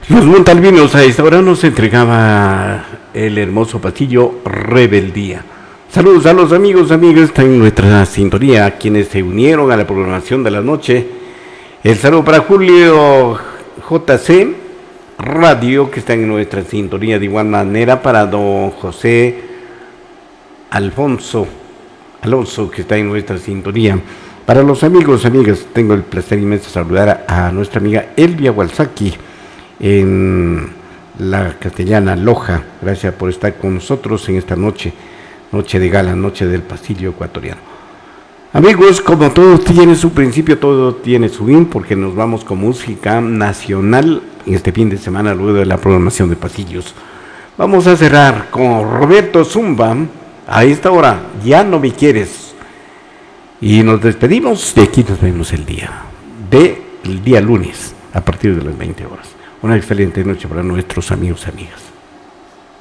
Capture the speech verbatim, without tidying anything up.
Los montalvinos a esta hora nos entregaba el hermoso pasillo Rebeldía. Saludos a los amigos, amigas, están en nuestra sintonía, quienes se unieron a la programación de la noche. El saludo para Julio J C Radio, que está en nuestra sintonía, de igual manera para don José Alfonso Alonso, que está en nuestra sintonía. Para los amigos, amigas, tengo el placer inmenso de saludar a, a nuestra amiga Elvia Walsaki en la castellana Loja. Gracias por estar con nosotros en esta noche, noche de gala, noche del pasillo ecuatoriano. Amigos, como todo tiene su principio, todo tiene su fin, porque nos vamos con música nacional en este fin de semana, luego de la programación de pasillos. Vamos a cerrar con Roberto Zumba, a esta hora, Ya no me quieres. Y nos despedimos, de aquí nos vemos el día, de el día lunes, a partir de las veinte horas. Una excelente noche para nuestros amigos y amigas.